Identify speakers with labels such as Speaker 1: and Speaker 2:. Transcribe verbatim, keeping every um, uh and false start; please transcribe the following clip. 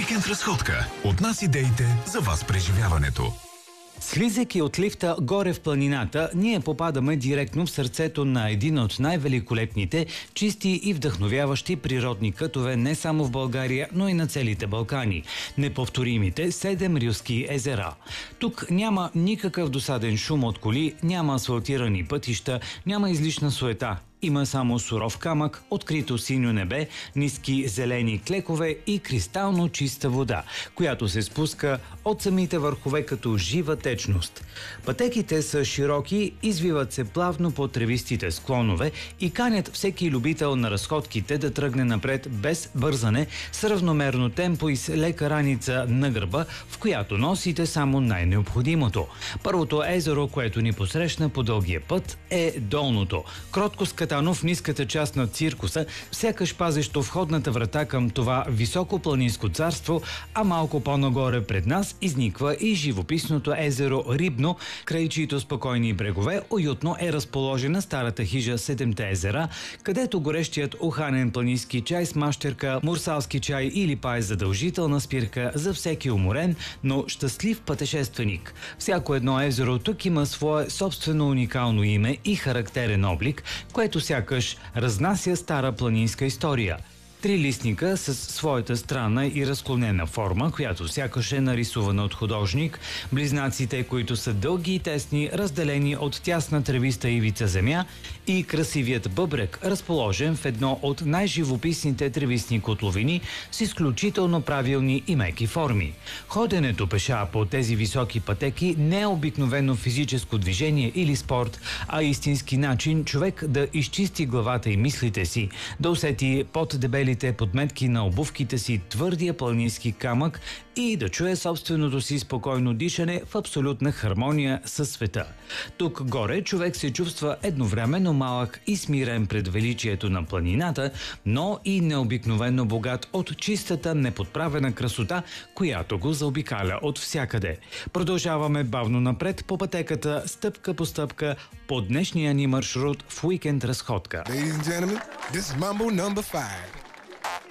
Speaker 1: Уикенд разходка. От нас идеите за вас преживяването.
Speaker 2: Слизайки от лифта горе в планината, ние попадаме директно в сърцето на един от най-великолепните, чисти и вдъхновяващи природни кътове не само в България, но и на целите Балкани – неповторимите седем рилски езера. Тук няма никакъв досаден шум от коли, няма асфалтирани пътища, няма излишна суета. Има само суров камък, открито синьо небе, ниски зелени клекове и кристално чиста вода, която се спуска от самите върхове като жива течност. Пътеките са широки, извиват се плавно по тревистите склонове и канят всеки любител на разходките да тръгне напред без бързане, с равномерно темпо и с лека раница на гърба, в която носите само най-необходимото. Първото езеро, което ни посрещна по дългия път, е Долното. Кротко скатано в ниската част на циркуса, сякаш пазещо входната врата към това високо планинско царство, а малко по-нагоре пред нас изниква и живописното езеро Рибно, край чието спокойни брегове уютно е разположена старата хижа Седемте езера, където горещият уханен планински чай с мащерка, мурсалски чай или пай е задължителна спирка за всеки уморен, но щастлив пътешественик. Всяко едно езеро тук има свое собствено уникално име и характерен облик, което сякаш разнася стара планинска история. Три листника с своята странна и разклонена форма, която сякаш е нарисувана от художник, близнаците, които са дълги и тесни, разделени от тясна тревиста ивица земя, и красивият бъбрек, разположен в едно от най-живописните тревистни котловини с изключително правилни и меки форми. Ходенето пеша по тези високи пътеки не е обикновено физическо движение или спорт, а истински начин човек да изчисти главата и мислите си, да усети под дебели подметки на обувките си твърдия планински камък и да чуе собственото си спокойно дишане в абсолютна хармония със света. Тук горе човек се чувства едновременно малък и смирен пред величието на планината, но и необикновено богат от чистата неподправена красота, която го заобикаля от всякъде. Продължаваме бавно напред по пътеката, стъпка по стъпка, по днешния ни маршрут в уикенд разходка.
Speaker 3: Ladies and gentlemen, this is Mambo number five.